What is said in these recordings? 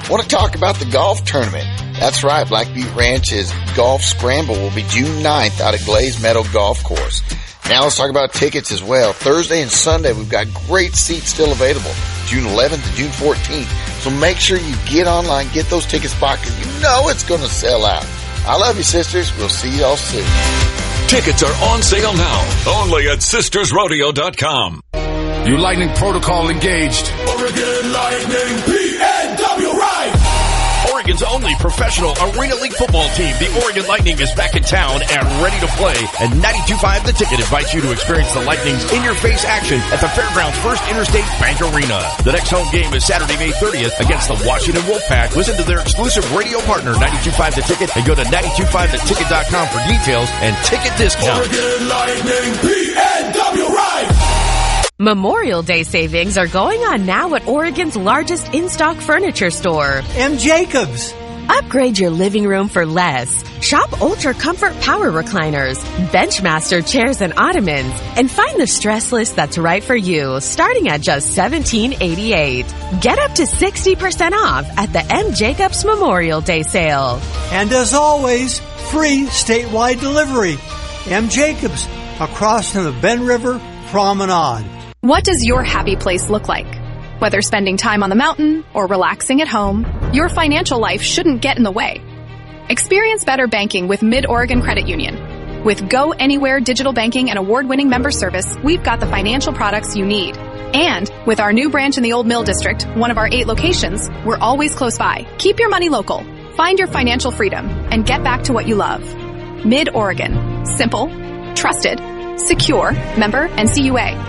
Want to talk about the golf tournament? That's right, Black Butte Ranch's Golf Scramble will be June 9th out at Glaze Meadow Golf Course. Now let's talk about tickets as well. Thursday and Sunday, we've got great seats still available, June 11th to June 14th. So make sure you get online, get those tickets bought, because you know it's going to sell out. I love you, sisters. We'll see y'all soon. Tickets are on sale now, only at sistersrodeo.com. Your Lightning protocol engaged. Oregon Lightning, PNW right! Oregon's only professional Arena League football team, the Oregon Lightning, is back in town and ready to play. And 92.5 The Ticket invites you to experience the Lightning's in-your-face action at the Fairgrounds First Interstate Bank Arena. The next home game is Saturday, May 30th against the Washington Wolfpack. Listen to their exclusive radio partner, 92.5 The Ticket, and go to 925theticket.com for details and ticket discounts. Oregon Lightning, PNW right! Memorial Day savings are going on now at Oregon's largest in-stock furniture store, M. Jacobs. Upgrade your living room for less. Shop Ultra Comfort Power Recliners, Benchmaster chairs and ottomans, and find the stress list that's right for you, starting at just $17.88. Get up to 60% off at the M. Jacobs Memorial Day sale. And as always, free statewide delivery. M. Jacobs, across from the Ben River Promenade. What does your happy place look like? Whether spending time on the mountain or relaxing at home, your financial life shouldn't get in the way. Experience better banking with Mid-Oregon Credit Union. With Go Anywhere digital banking and award-winning member service, we've got the financial products you need. And with our new branch in the Old Mill District, one of our 8 locations, we're always close by. Keep your money local. Find your financial freedom and get back to what you love. Mid-Oregon. Simple, trusted, secure, member NCUA.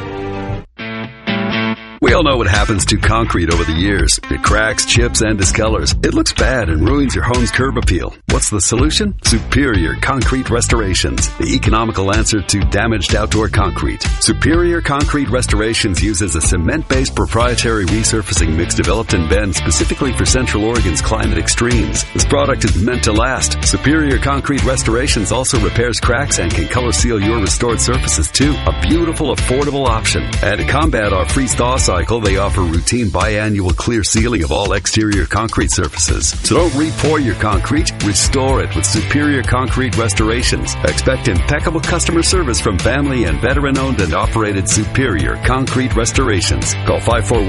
We all know what happens to concrete over the years. It cracks, chips, and discolors. It looks bad and ruins your home's curb appeal. What's the solution? Superior Concrete Restorations, the economical answer to damaged outdoor concrete. Superior Concrete Restorations uses a cement-based proprietary resurfacing mix developed in Bend specifically for Central Oregon's climate extremes. This product is meant to last. Superior Concrete Restorations also repairs cracks and can color seal your restored surfaces too. A beautiful, affordable option. And to combat our freeze-thaw cycle, they offer routine biannual clear sealing of all exterior concrete surfaces. So don't re-pour your concrete, restore it with Superior Concrete Restorations. Expect impeccable customer service from family and veteran-owned and operated Superior Concrete Restorations. Call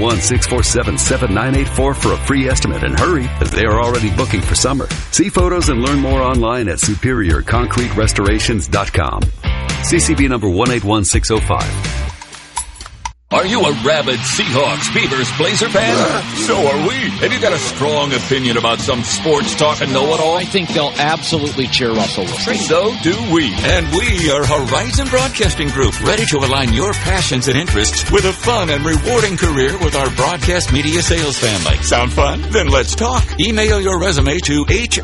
541-647-7984 for a free estimate, and hurry, as they are already booking for summer. See photos and learn more online at superiorconcreterestorations.com. CCB number 181605. Are you a rabid Seahawks, Beavers, Blazer fan? So are we. Have you got a strong opinion about some sports talk and know-it-all? I think they'll absolutely cheer Russell Wilson. So do we. And we are Horizon Broadcasting Group, ready to align your passions and interests with a fun and rewarding career with our broadcast media sales family. Sound fun? Then let's talk. Email your resume to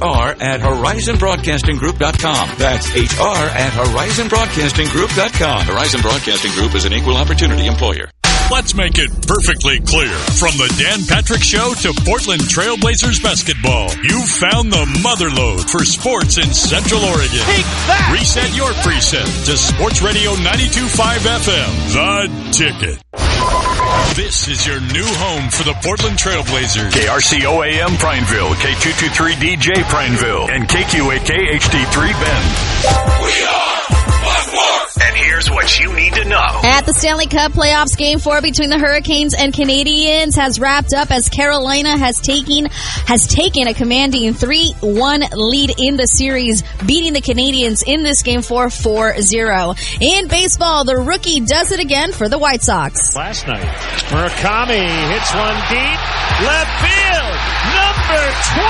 hr@horizonbroadcastinggroup.com. That's hr@horizonbroadcastinggroup.com. Horizon Broadcasting Group is an equal opportunity employer. Let's make it perfectly clear. From the Dan Patrick Show to Portland Trailblazers basketball, you've found the motherlode for sports in Central Oregon. Take that! Reset your preset to Sports Radio 92.5 FM, The Ticket. This is your new home for the Portland Trailblazers. KRCOAM Prineville, K223DJ Prineville, and KQAK HD3 Bend. We are Buckmore. And here's what you need to know. At the Stanley Cup playoffs, Game 4 between the Hurricanes and Canadiens has wrapped up as Carolina has taken a commanding 3-1 lead in the series, beating the Canadiens in this Game 4 4-0. In baseball, the rookie does it again for the White Sox. Last night, Murakami hits one deep, left field, number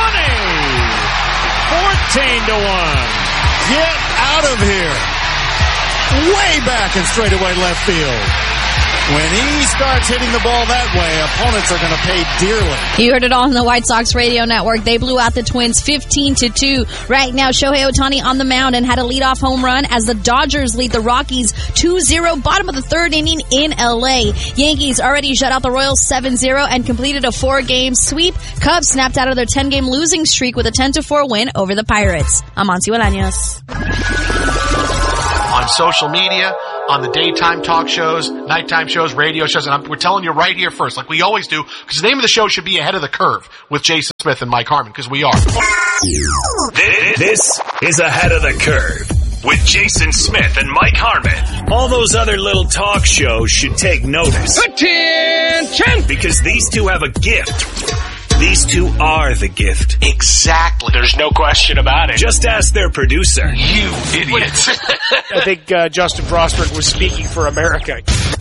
20, 14-1. Get out of here. Way back in straightaway left field. When he starts hitting the ball that way, opponents are going to pay dearly. You heard it all on the White Sox radio network. They blew out the Twins 15-2. Right now, Shohei Ohtani on the mound and had a leadoff home run as the Dodgers lead the Rockies 2-0, bottom of the third inning in LA. Yankees already shut out the Royals 7-0 and completed a 4-game sweep. Cubs snapped out of their 10-game losing streak with a 10-4 win over the Pirates. I'm Monty Bolaños. On social media, on the daytime talk shows, nighttime shows, radio shows, and we're telling you right here first, like we always do, because the name of the show should be Ahead of the Curve with Jason Smith and Mike Harmon, because we are. This is Ahead of the Curve with Jason Smith and Mike Harmon. All those other little talk shows should take notice. Attention! Because these two have a gift. These two are the gift. Exactly. There's no question about it. Just ask their producer. You idiots. I think Justin Frostberg was speaking for America.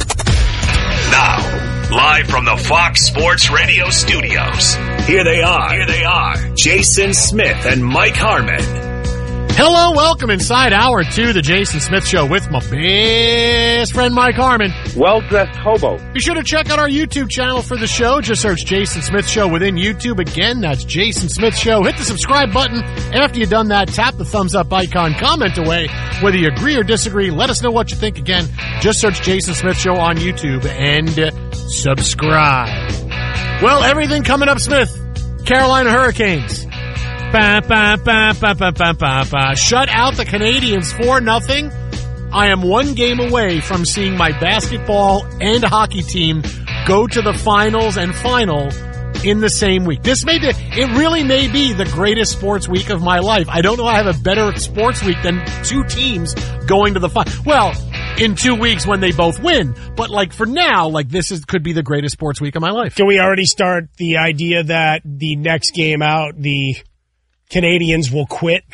Now, live from the Fox Sports Radio studios, here they are, Jason Smith and Mike Harmon. Hello, welcome inside hour 2, the Jason Smith Show with my best friend Mike Harmon. Well-dressed hobo. Be sure to check out our YouTube channel for the show. Just search Jason Smith Show within YouTube. Again, that's Jason Smith Show. Hit the subscribe button. After you've done that, tap the thumbs up icon. Comment away. Whether you agree or disagree, let us know what you think. Again, just search Jason Smith Show on YouTube and subscribe. Well, everything coming up, Smith. Carolina Hurricanes. Shut out the Canadians 4-0. I am one game away from seeing my basketball and hockey team go to the finals and final in the same week. It really may be the greatest sports week of my life. I don't know I have a better sports week than two teams going to the final. Well, in 2 weeks when they both win. But like for now, like could be the greatest sports week of my life. Can we already start the idea that the next game out, the Canadians will quit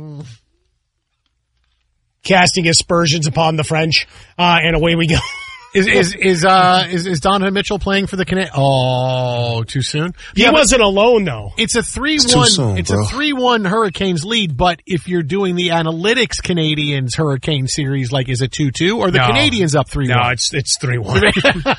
casting aspersions upon the French, and away we go. Is Donovan Mitchell playing for the Canadians? Oh, too soon. He wasn't alone though. It's a 3-1. It's a 3-1 Hurricanes lead. But if you're doing the analytics Canadians Hurricane series, like is it 2-2 or the Canadians up 3-1? No, it's 3-1.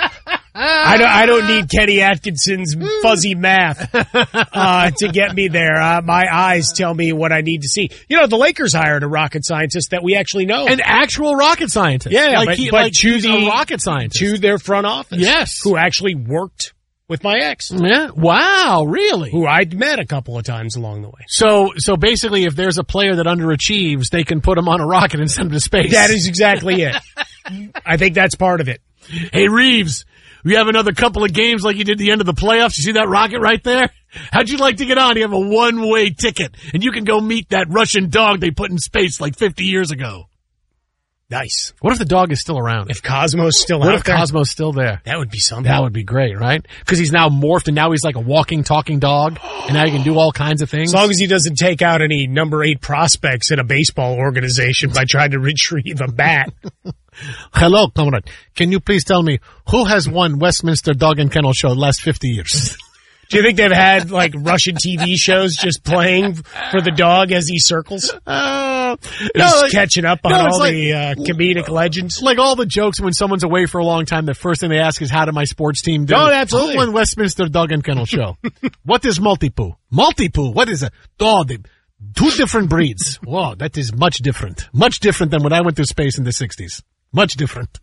I don't need Kenny Atkinson's fuzzy math to get me there. My eyes tell me what I need to see. You know, the Lakers hired a rocket scientist that we actually know. An actual rocket scientist. Yeah, but he's a rocket scientist. To their front office. Yes. Who actually worked with my ex. Yeah. Wow, really? Who I'd met a couple of times along the way. So basically if there's a player that underachieves, they can put him on a rocket and send him to space. That is exactly it. I think that's part of it. Hey, Reeves. We have another couple of games like you did the end of the playoffs. You see that rocket right there? How'd you like to get on? You have a one-way ticket, and you can go meet that Russian dog they put in space like 50 years ago. Nice. What if the dog is still around? If Cosmo's still What out if there? Cosmo's still there? That would be something. That would be great, right? Because he's now morphed, and now he's like a walking, talking dog, and now he can do all kinds of things. As long as he doesn't take out any number 8 prospects in a baseball organization by trying to retrieve a bat. Hello, comrade. Can you please tell me who has won Westminster Dog and Kennel Show the last 50 years? Do you think they've had like Russian TV shows just playing for the dog as he circles? He's catching up on all the comedic legends. Like all the jokes when someone's away for a long time, the first thing they ask is, how did my sports team do? Oh, absolutely. Who won Westminster Dog and Kennel Show? What is Multi-Poo? Multi-Poo, what is it? Oh, two different breeds. Whoa, that is much different. Much different than when I went to space in the 60s. Much different.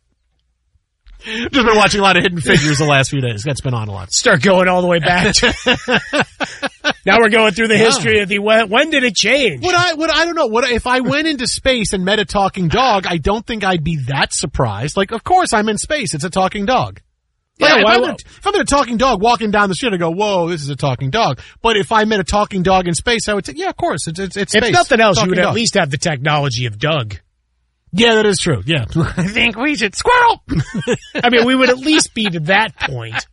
Just been watching a lot of Hidden Figures the last few days. That's been on a lot. Start going all the way back. Now we're going through the history of the when did it change? I don't know. If I went into space and met a talking dog, I don't think I'd be that surprised. Like, of course I'm in space. It's a talking dog. Like, if I'm in a talking dog walking down the street, I go, whoa, this is a talking dog. But if I met a talking dog in space, I would say, yeah, of course, it's space. If nothing else, you would dog. at least have the technology of Doug. Yeah, that is true. Yeah. I think we should squirrel. I mean, we would at least be to that point.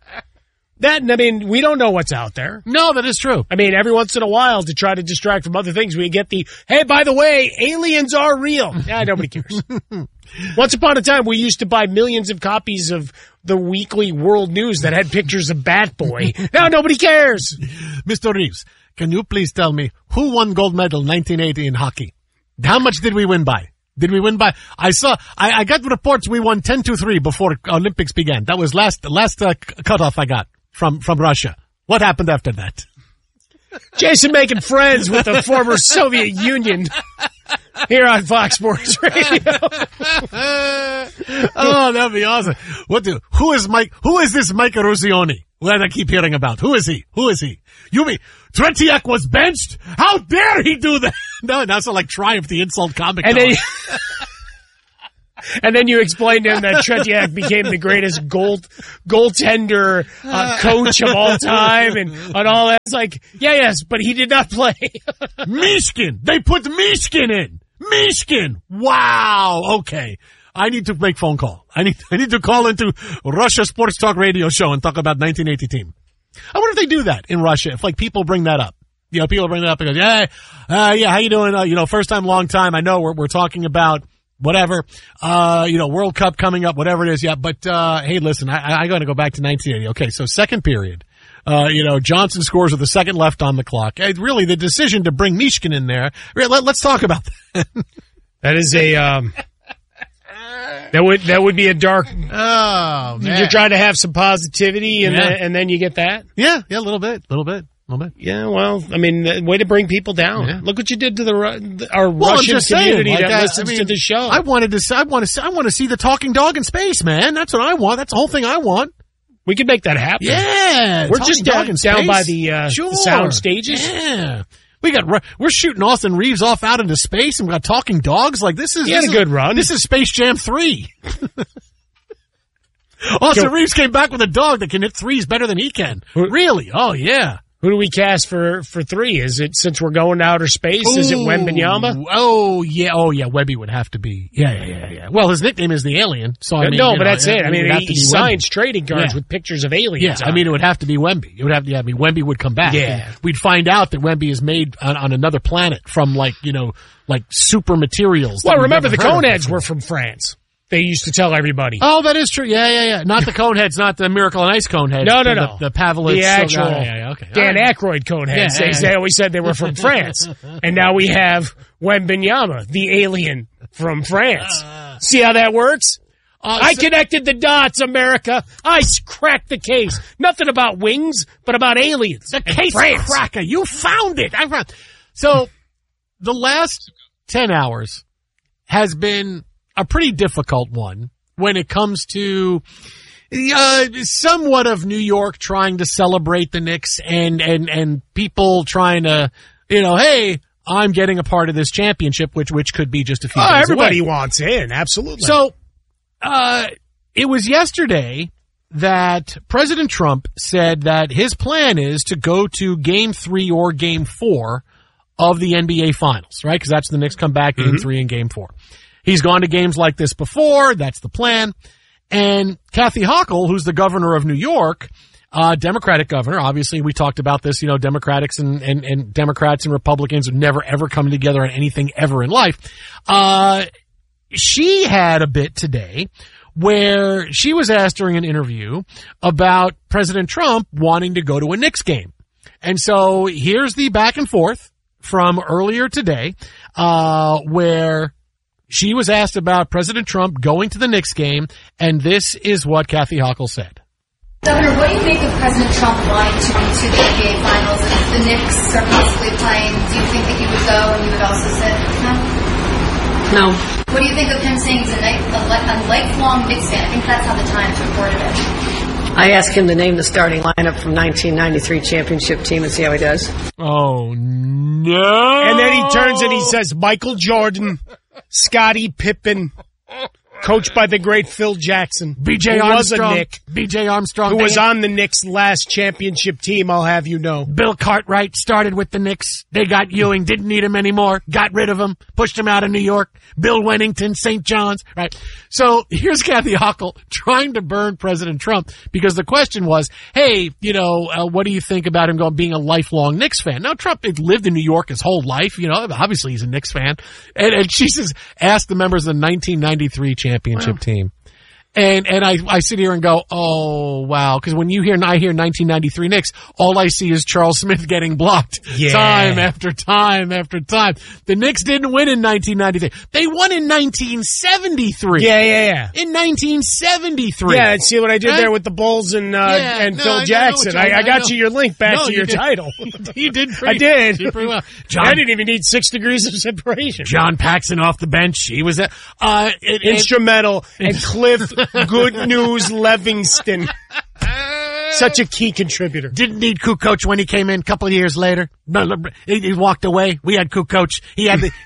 We don't know what's out there. No, that is true. I mean, every once in a while, to try to distract from other things, we get hey, by the way, aliens are real. Yeah, nobody cares. Once upon a time, we used to buy millions of copies of the weekly World News that had pictures of Bat Boy. Now nobody cares. Mr. Reeves, can you please tell me who won gold medal 1980 in hockey? How much did we win by? Did we win by? I got reports we won 10-3 before Olympics began. That was last cutoff I got from Russia. What happened after that? Jason making friends with the former Soviet Union here on Fox Sports Radio. Oh, that'd be awesome. Who is this Mike Eruzione that I keep hearing about? Who is he? You mean Tretiak was benched? How dare he do that? No, that's like Triumph, the insult comic. And And then you explained to him that Tretiak became the greatest goaltender coach of all time and all that. It's like, yes, but he did not play. Mishkin. They put Mishkin in. Mishkin. Wow. Okay. I need to make phone call. I need to call into Russia Sports Talk radio show and talk about 1980 team. I wonder if they do that in Russia. If people bring that up. People bring that up and go, yeah, how you doing? First time, long time. I know we're talking about whatever, World Cup coming up, whatever it is. Yeah. But, hey, listen, I got to go back to 1980. Okay. So second period, Johnson scores with a second left on the clock. Really, the decision to bring Mishkin in there. Let's talk about that. That is that would be a dark. Oh, man. You're trying to have some positivity and then you get that? Yeah. A little bit. Yeah, well, I mean, way to bring people down. Yeah. Look what you did to our Russian community that listens to the show. I want to see the talking dog in space, man. That's what I want. That's the whole thing I want. We can make that happen. Yeah, we're just down by the sound stages. Yeah, we're shooting Austin Reeves off out into space, and we got talking dogs. Like this is a good run. This is Space Jam 3. Austin Reeves came back with a dog that can hit threes better than he can. Really? Oh yeah. Who do we cast for 3? Is it, since we're going to outer space, is it Wembanyama? Oh yeah, Webby would have to be. Yeah. Well, his nickname is the Alien, so I mean, but that's it. I mean, he signs trading cards with pictures of aliens. Yeah, I mean, it would have to be Wemby. It would have to. Yeah, I mean, Wemby would come back. Yeah, we'd find out that Wemby is made on another planet from like super materials. Well, remember the Coneheads were from France. They used to tell everybody. Oh, that is true. Yeah. Not the Coneheads, not the Miracle on Ice Coneheads. No. The Pavlovich. The actual okay. Dan Aykroyd Coneheads. They always said they were from France. And now we have Wembanyama, the alien from France. See how that works? I connected the dots, America. I cracked the case. Nothing about wings, but about aliens. The case cracker. You found it. So the last 10 hours has been a pretty difficult one when it comes to somewhat of New York trying to celebrate the Knicks and people trying to, hey, I'm getting a part of this championship, which could be just a few days everybody away. Wants in, absolutely. So it was yesterday that President Trump said that his plan is to go to Game 3 or Game 4 of the NBA Finals, right? Because that's the Knicks come back, Game 3 and Game 4. He's gone to games like this before. That's the plan. And Kathy Hochul, who's the governor of New York, Democratic governor, obviously we talked about this, Democrats and Democrats and Republicans would never ever come together on anything ever in life. She had a bit today where she was asked during an interview about President Trump wanting to go to a Knicks game. And so here's the back and forth from earlier today, where she was asked about President Trump going to the Knicks game, and this is what Kathy Hochul said. Governor, what do you make of President Trump wanting to go to the NBA Finals? If the Knicks are possibly playing, do you think that he would go and you would also say no? What do you think of him saying he's a lifelong Knicks fan? I think that's how the Times reported it. I asked him to name the starting lineup from 1993 championship team and see how he does. Oh, no. And then he turns and he says, Michael Jordan, Scottie Pippen, coached by the great Phil Jackson. B.J. Armstrong. Was a Knick. B.J. Armstrong. Who was on the Knicks' last championship team, I'll have you know. Bill Cartwright started with the Knicks. They got Ewing, didn't need him anymore, got rid of him, pushed him out of New York. Bill Wennington, St. John's, right? So here's Kathy Hochul trying to burn President Trump because the question was, hey, what do you think about him being a lifelong Knicks fan? Now, Trump had lived in New York his whole life, obviously he's a Knicks fan. And she says, ask the members of the 1993 championship team. And I sit here and go, oh, wow. Because when I hear 1993 Knicks, all I see is Charles Smith getting blocked time after time after time. The Knicks didn't win in 1993. They won in 1973. Yeah. In 1973. Yeah, and see what I did there with the Bulls and Phil Jackson. I got you your link back to your title. You did I did. You did pretty well. I didn't even need 6 degrees of separation. John Paxson off the bench. He was instrumental. And Cliff Good News Livingston. Such a key contributor. Didn't need Kukoc when he came in a couple of years later. He walked away. We had Kukoc. He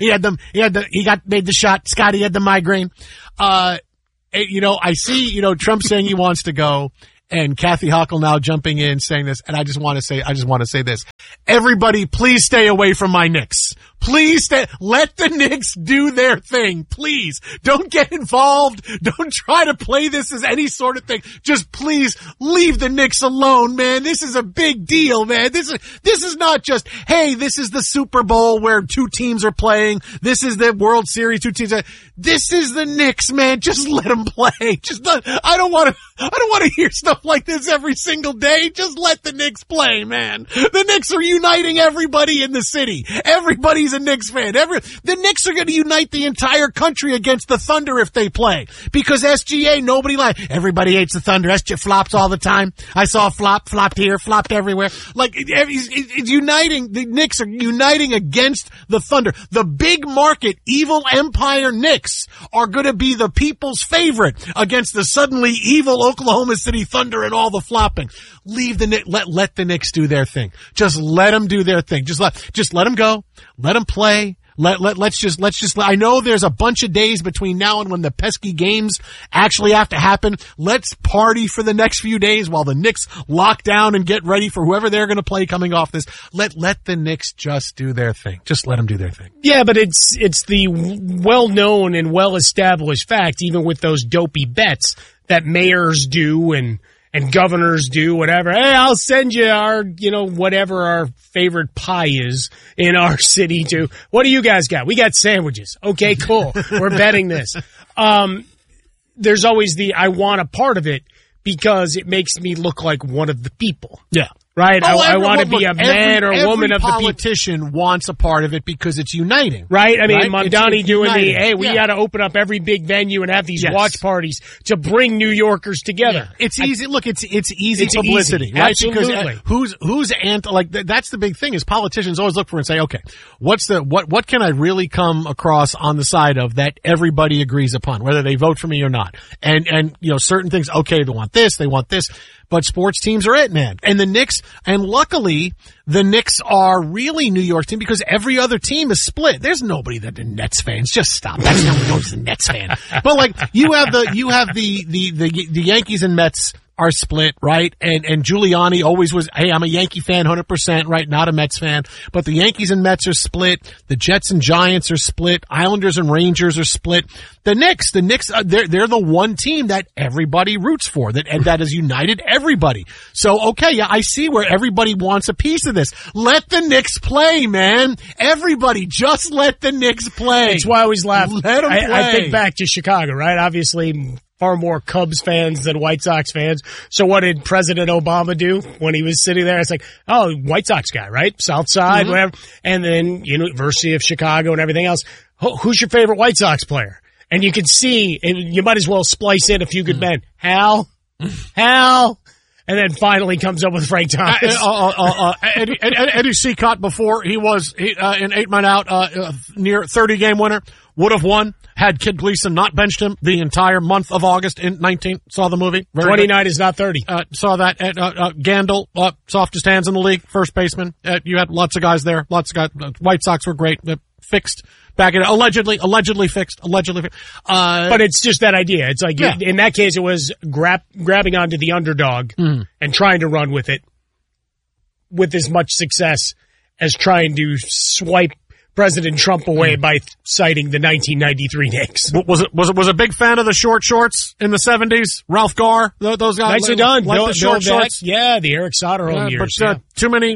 made the shot. Scotty had the migraine. I see, Trump saying he wants to go, and Kathy Hochul now jumping in saying this, and I just want to say this. Everybody, please stay away from my Knicks. Please let the Knicks do their thing. Please. Don't get involved. Don't try to play this as any sort of thing. Just please leave the Knicks alone, man. This is a big deal, man. This is not just, hey, this is the Super Bowl where two teams are playing. This is the World Series, two teams. This is the Knicks, man. Just let them play. I don't want to hear stuff like this every single day. Just let the Knicks play, man. The Knicks are uniting everybody in the city. Everybody's a Knicks fan. The Knicks are going to unite the entire country against the Thunder if they play. Because SGA, nobody everybody hates the Thunder. SGA flops all the time. I saw flopped here, flopped everywhere. It's uniting. The Knicks are uniting against the Thunder. The big market, evil empire Knicks are going to be the people's favorite against the suddenly evil Oklahoma City Thunder and all the flopping. Leave the Knicks, let the Knicks do their thing. Just let them do their thing. Just let them go. Let them play. Let's just, I know there's a bunch of days between now and when the pesky games actually have to happen. Let's party for the next few days while the Knicks lock down and get ready for whoever they're going to play coming off this. Let the Knicks just do their thing. Just let them do their thing. Yeah, but it's the well-known and well-established fact, even with those dopey bets that mayors do and governors do, whatever. Hey, I'll send you our, whatever our favorite pie is in our city to. What do you guys got? We got sandwiches. Okay, cool. We're betting this. There's always I want a part of it because it makes me look like one of the people. Yeah. Right? I want to be a man or a woman of the people. Every politician wants a part of it because it's uniting. Right? I mean, Mamdani doing we got to open up every big venue and have these watch parties to bring New Yorkers together. Yeah. It's easy. Look, it's easy publicity, easy. right? Absolutely. Because who's that's the big thing is politicians always look for and say, okay, what can I really come across on the side of that everybody agrees upon, whether they vote for me or not? And certain things, okay, they want this. But sports teams are it, man. And the Knicks, and luckily, the Knicks are really New York team because every other team is split. There's nobody that the Nets fans. Just stop. That's not what the Nets fan. But you have the Yankees and Mets are split, right? And Giuliani always was, hey, I'm a Yankee fan 100%, right? Not a Mets fan. But the Yankees and Mets are split. The Jets and Giants are split. Islanders and Rangers are split. The Knicks, they're the one team that everybody roots for, that has united everybody. So, okay, yeah, I see where everybody wants a piece of this. Let the Knicks play, man. Everybody, just let the Knicks play. That's why I always laugh. Let them play. I think back to Chicago, right? Obviously, far more Cubs fans than White Sox fans. So what did President Obama do when he was sitting there? It's like, oh, White Sox guy, right? South Side, whatever. And then University of Chicago and everything else. Who's your favorite White Sox player? And you can see, and you might as well splice in a few good men. Hal. And then finally comes up with Frank Thomas. Eddie Seacott, before he was in 8 men out, near 30-game winner, would have won had Kid Gleason not benched him the entire month of August in 19. Saw the movie. 29 is not 30. Saw that. Gandil, softest hands in the league, first baseman. You had lots of guys there. Lots of guys. White Sox were great. Fixed. Back in allegedly fixed. But it's just that idea. It's like, in that case, it was grabbing onto the underdog and trying to run with it with as much success as trying to swipe President Trump away by citing the 1993 Knicks. Was a big fan of the short shorts in the 70s. Ralph Garr, those guys. Nicely done. The short shorts. Yeah, the Eric Soderholm years. But too many.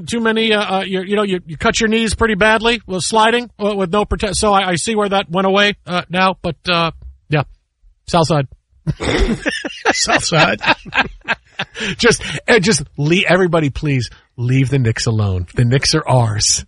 You cut your knees pretty badly with sliding with no protect. So I see where that went away now. But yeah, South Side. South Side. Just leave everybody, please. leave the Knicks alone. The Knicks are ours.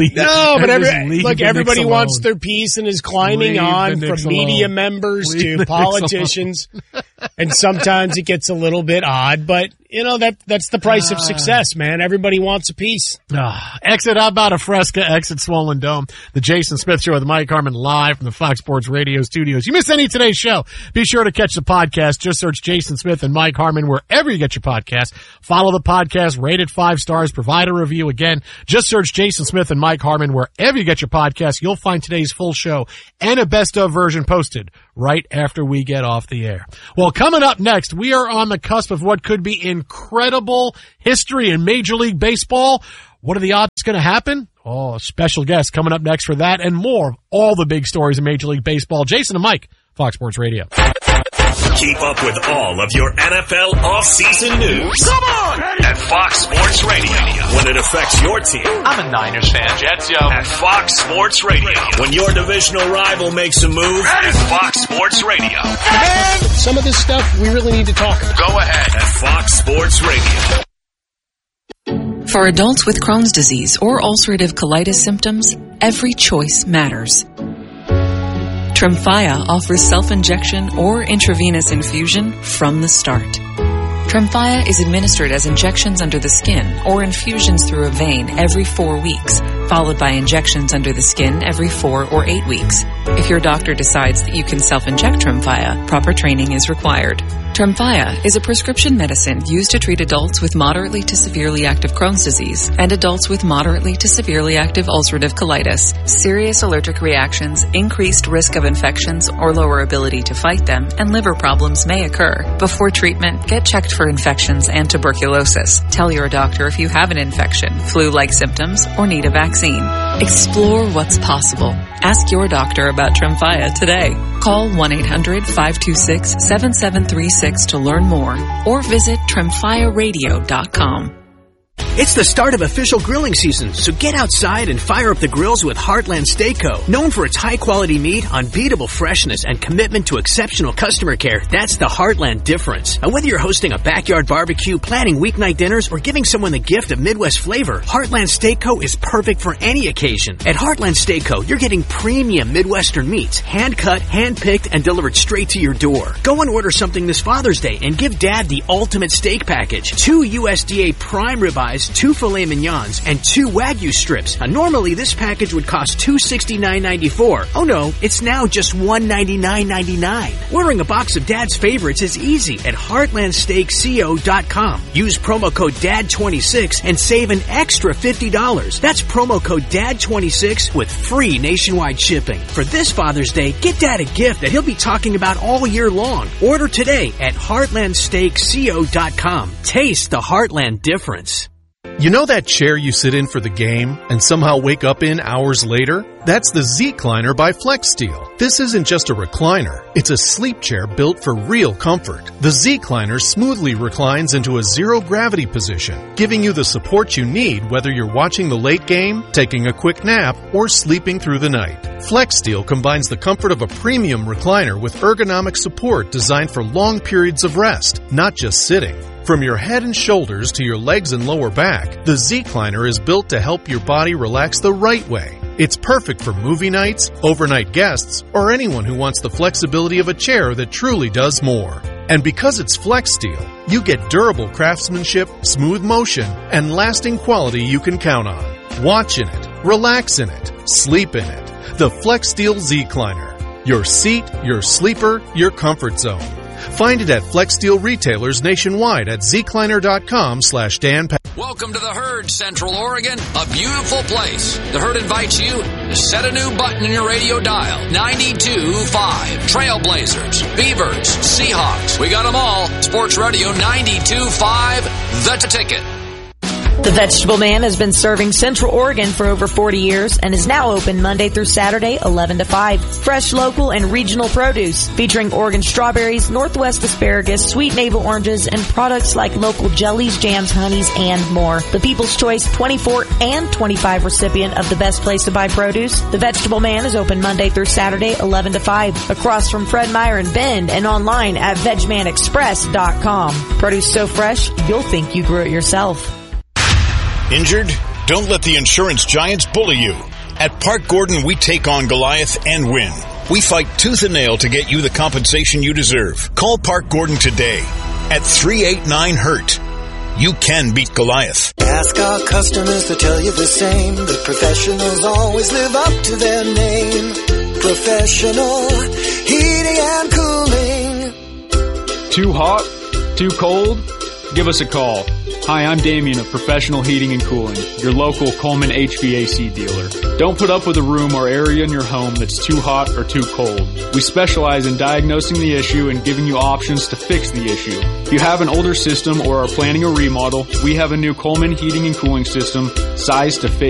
Everybody wants their piece and is climbing on from media members to politicians. And sometimes it gets a little bit odd, but that's the price of success, man. Everybody wants a piece. Exit About a Fresca, exit Swollen Dome. The Jason Smith Show with Mike Harmon live from the Fox Sports Radio studios. You missed any of today's show? Be sure to catch the podcast. Just search Jason Smith and Mike Harmon wherever you get your podcast. Follow the podcast, rate it 5 stars, provide a review. Again, just search Jason Smith and Mike Harmon wherever you get your podcast. You'll find today's full show and a best of version posted right after we get off the air. Well, coming up next, we are on the cusp of what could be incredible history in Major League Baseball. What are the odds it's going to happen? A special guest coming up next for that and more of all the big stories in Major League Baseball. Jason and Mike, Fox Sports Radio. Keep up with all of your NFL offseason news. Come on! At Fox Sports Radio. When it affects your team. I'm a Niners fan, Jets, yo. At Fox Sports Radio. When your divisional rival makes a move. At Fox Sports Radio. Man, some of this stuff we really need to talk about. Go ahead. At Fox Sports Radio. For adults with Crohn's disease or ulcerative colitis symptoms, every choice matters. Tremfya offers self-injection or intravenous infusion from the start. Tremfya is administered as injections under the skin or infusions through a vein every 4 weeks, followed by injections under the skin every 4 or 8 weeks. If your doctor decides that you can self-inject Tremfya, proper training is required. Tremfya is a prescription medicine used to treat adults with moderately to severely active Crohn's disease and adults with moderately to severely active ulcerative colitis. Serious allergic reactions, increased risk of infections or lower ability to fight them, and liver problems may occur. Before treatment, get checked for infections and tuberculosis. Tell your doctor if you have an infection, flu-like symptoms, or need a vaccine. Explore what's possible. Ask your doctor about Tremfya today. Call 1-800-526-7736 to learn more or visit TremfyaRadio.com. It's the start of official grilling season, so get outside and fire up the grills with Heartland Steak Co. Known for its high-quality meat, unbeatable freshness, and commitment to exceptional customer care, that's the Heartland difference. And whether you're hosting a backyard barbecue, planning weeknight dinners, or giving someone the gift of Midwest flavor, Heartland Steak Co. is perfect for any occasion. At Heartland Steak Co., you're getting premium Midwestern meats, hand-cut, hand-picked, and delivered straight to your door. Go and order something this Father's Day and give Dad the ultimate steak package. 2 USDA prime ribeyes, 2 filet mignons, and 2 Wagyu strips. Now, normally this package would cost $269.94. Oh no, it's now just $199.99. Ordering a box of Dad's favorites is easy at HeartlandSteakCo.com. Use promo code DAD26 and save an extra $50. That's promo code DAD26 with free nationwide shipping. For this Father's Day, get Dad a gift that he'll be talking about all year long. Order today at HeartlandSteakCo.com. Taste the Heartland difference. You know that chair you sit in for the game and somehow wake up in hours later? That's the Z-Cliner by FlexSteel. This isn't just a recliner. It's a sleep chair built for real comfort. The Z-Cliner smoothly reclines into a zero-gravity position, giving you the support you need whether you're watching the late game, taking a quick nap, or sleeping through the night. FlexSteel combines the comfort of a premium recliner with ergonomic support designed for long periods of rest, not just sitting. From your head and shoulders to your legs and lower back, the Z-Cliner is built to help your body relax the right way. It's perfect for movie nights, overnight guests, or anyone who wants the flexibility of a chair that truly does more. And because it's FlexSteel, you get durable craftsmanship, smooth motion, and lasting quality you can count on. Watch in it, relax in it, sleep in it. The FlexSteel Z-Cliner. Your seat, your sleeper, your comfort zone. Find it at FlexSteel retailers nationwide at zcliner.com/Dan. Welcome to the Herd, Central Oregon, a beautiful place. The Herd invites you to set a new button in your radio dial. 92.5. Trailblazers, Beavers, Seahawks. We got them all. Sports Radio 92.5, The Ticket. The Vegetable Man has been serving Central Oregon for over 40 years and is now open Monday through Saturday, 11 to 5. Fresh, local, and regional produce featuring Oregon strawberries, Northwest asparagus, sweet navel oranges, and products like local jellies, jams, honeys, and more. The People's Choice 24 and 25 recipient of the Best Place to Buy Produce. The Vegetable Man is open Monday through Saturday, 11 to 5. Across from Fred Meyer and Bend and online at VegManExpress.com. Produce so fresh, you'll think you grew it yourself. Injured? Don't let the insurance giants bully you. At Park Gordon, we take on Goliath and win. We fight tooth and nail to get you the compensation you deserve. Call Park Gordon today at 389-HURT. You can beat Goliath. Ask our customers to tell you the same. The professionals always live up to their name. Professional heating and cooling. Too hot? Too cold? Give us a call. Hi, I'm Damien of Professional Heating and Cooling, your local Coleman HVAC dealer. Don't put up with a room or area in your home that's too hot or too cold. We specialize in diagnosing the issue and giving you options to fix the issue. If you have an older system or are planning a remodel, we have a new Coleman heating and cooling system sized to fit